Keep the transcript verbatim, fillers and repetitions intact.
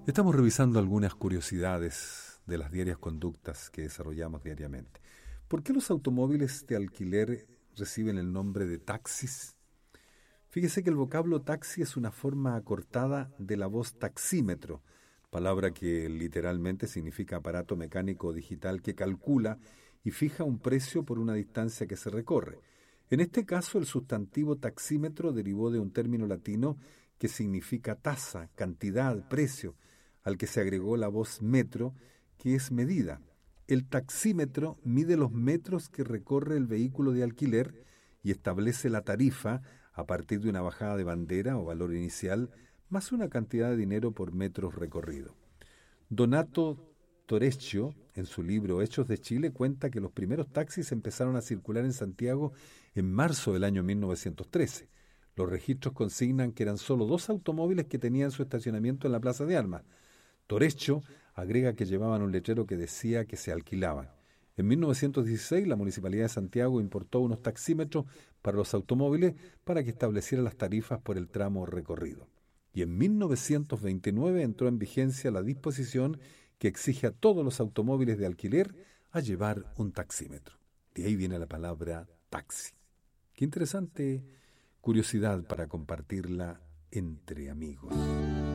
Estamos revisando algunas curiosidades de las diarias conductas que desarrollamos diariamente. ¿Por qué los automóviles de alquiler reciben el nombre de taxis? Fíjese que el vocablo taxi es una forma acortada de la voz taxímetro, palabra que literalmente significa aparato mecánico o digital que calcula y fija un precio por una distancia que se recorre. En este caso, el sustantivo taxímetro derivó de un término latino que significa tasa, cantidad, precio, al que se agregó la voz metro, que es medida. El taxímetro mide los metros que recorre el vehículo de alquiler y establece la tarifa a partir de una bajada de bandera o valor inicial, más una cantidad de dinero por metros recorrido. Donato Torecchio, en su libro Hechos de Chile, cuenta que los primeros taxis empezaron a circular en Santiago en marzo del año mil novecientos trece. Los registros consignan que eran solo dos automóviles que tenían su estacionamiento en la Plaza de Armas. Torecchio agrega que llevaban un letrero que decía que se alquilaban. En mil novecientos dieciséis, la Municipalidad de Santiago importó unos taxímetros para los automóviles para que estableciera las tarifas por el tramo recorrido. Y en mil novecientos veintinueve entró en vigencia la disposición que exige a todos los automóviles de alquiler a llevar un taxímetro. De ahí viene la palabra taxi. Qué interesante curiosidad para compartirla entre amigos.